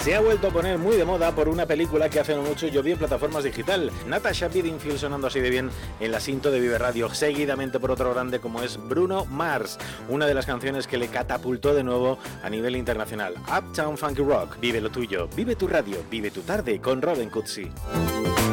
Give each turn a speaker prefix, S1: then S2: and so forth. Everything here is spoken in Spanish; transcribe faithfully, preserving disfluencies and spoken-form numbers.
S1: se ha vuelto a poner muy de moda por una película que hace no mucho yo vi en plataformas digital. Natasha Bedingfield sonando así de bien en la cinta de Vive Radio, seguidamente por otro grande como es Bruno Mars, una de las canciones que le catapultó de nuevo a nivel internacional. Uptown Funky Rock, vive lo tuyo, vive tu radio, vive tu tarde con Robin Cootsy.